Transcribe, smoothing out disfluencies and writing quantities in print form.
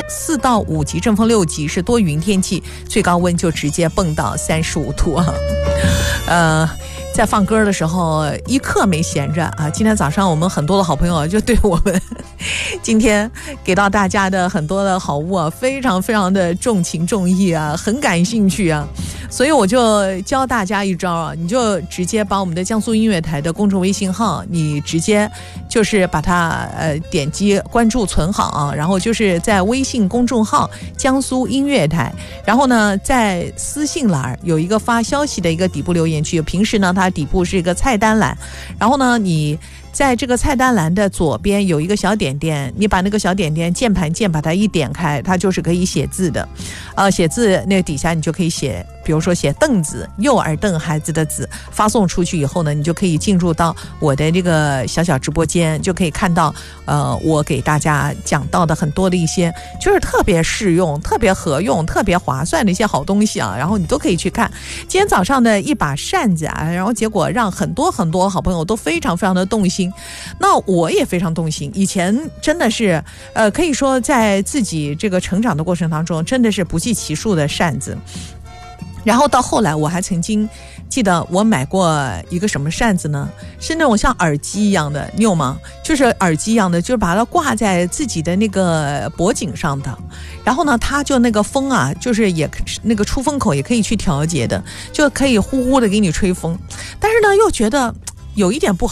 4到5级，阵风6级是多云天气，最高温就直接蹦到35度啊。在放歌的时候一刻没闲着啊！今天早上我们很多的好朋友就对我们今天给到大家的很多的好物啊，非常非常的重情重义啊，很感兴趣啊，所以我就教大家一招啊，你就直接把我们的江苏音乐台的公众微信号，你直接就是把它点击关注存好啊，然后就是在微信公众号江苏音乐台，然后呢在私信栏有一个发消息的一个底部留言区，平时呢它底部是一个菜单栏，然后呢你在这个菜单栏的左边有一个小点点，你把那个小点点键盘键把它一点开，它就是可以写字的。写字那个底下你就可以写，比如说写凳子，幼儿凳孩子的子，发送出去以后呢，你就可以进入到我的这个小小直播间，就可以看到我给大家讲到的很多的一些就是特别适用、特别合用、特别划算的一些好东西啊，然后你都可以去看。今天早上的一把扇子啊，然后结果让很多很多好朋友都非常非常的动心。那我也非常动心，以前真的是可以说在自己这个成长的过程当中真的是不计其数的扇子，然后到后来我还曾经记得我买过一个什么扇子呢，是那种像耳机一样的，你有吗？就是耳机一样的，就是把它挂在自己的那个脖颈上的，然后呢它就那个风啊，就是也那个出风口也可以去调节的，就可以呼呼的给你吹风，但是呢又觉得有一点不好